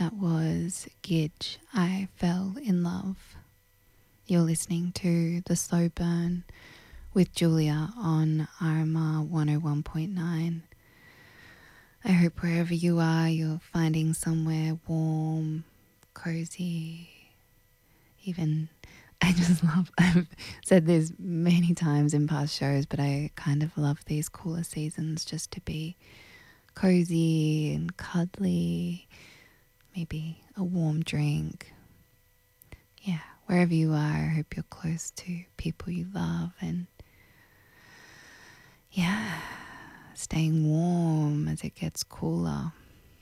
That was Gidge, I Fell in Love. You're listening to The Slow Burn with Julia on RMR 101.9. I hope wherever you are, you're finding somewhere warm, cozy, even... I just love, I've said this many times in past shows, but I kind of love these cooler seasons just to be cozy and cuddly, maybe a warm drink. Yeah, wherever you are, I hope you're close to people you love and yeah, staying warm as it gets cooler.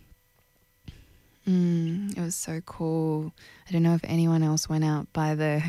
It was so cool. I don't know if anyone else went out by the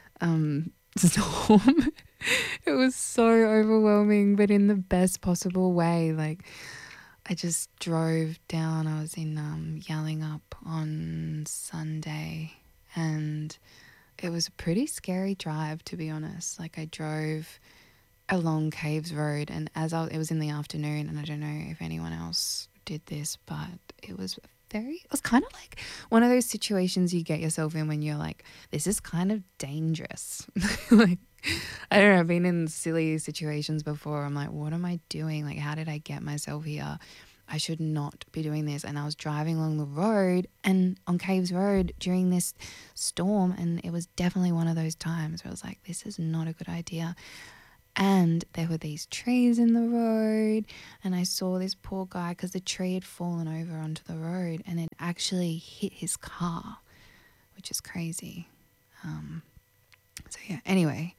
storm. It was so overwhelming, but in the best possible way. Like, I just drove down. I was in Yallingup on Sunday, and it was a pretty scary drive, to be honest. Like, I drove along Caves Road, and it was in the afternoon, and I don't know if anyone else did this, but it was kind of like one of those situations you get yourself in when you're like, this is kind of dangerous. Like, I don't know, I've been in silly situations before. I'm like, what am I doing? Like, how did I get myself here? I should not be doing this. And I was driving along the road and on Caves Road during this storm, and it was definitely one of those times where I was like, this is not a good idea. And there were these trees in the road, and I saw this poor guy because the tree had fallen over onto the road and it actually hit his car, which is crazy. So yeah, anyway,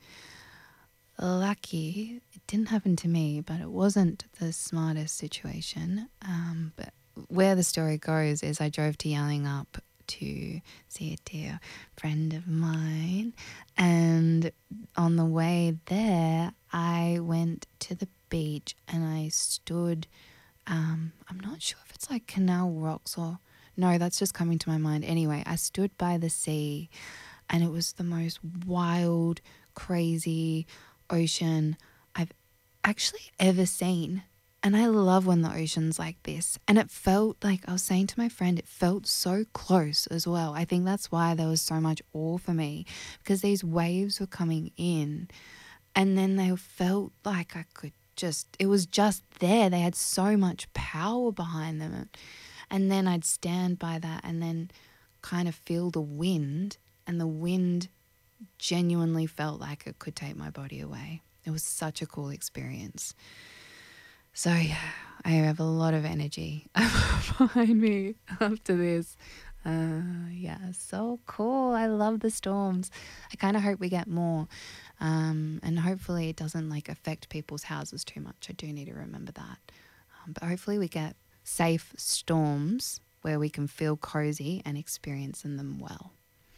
lucky it didn't happen to me, but it wasn't the smartest situation. But where the story goes is I drove to Yallingup to see a dear friend of mine, and on the way there I went to the beach and I stood, I'm not sure if it's like Canal Rocks or no, that's just coming to my mind. Anyway, I stood by the sea and it was the most wild, crazy ocean I've actually ever seen. And I love when the ocean's like this. And it felt like, I was saying to my friend, it felt so close as well. I think that's why there was so much awe for me, because these waves were coming in and then they felt like it was just there. They had so much power behind them. And then I'd stand by that and then kind of feel the wind, and the wind genuinely felt like it could take my body away. It was such a cool experience. So yeah, I have a lot of energy behind me after this. Yeah, so cool. I love the storms. I kind of hope we get more. And hopefully it doesn't like affect people's houses too much. I do need to remember that. But hopefully we get safe storms where we can feel cozy and experience them well.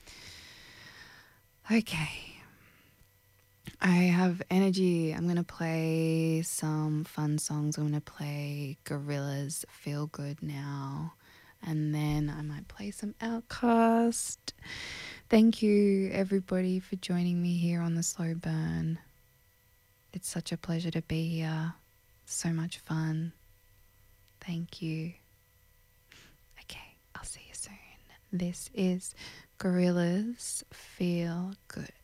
Okay. I have energy. I'm going to play some fun songs. I'm going to play Gorillaz Feel Good Now. And then I might play some Outcast. Thank you, everybody, for joining me here on The Slow Burn. It's such a pleasure to be here. So much fun. Thank you. Okay, I'll see you soon. This is Gorillaz Feel Good.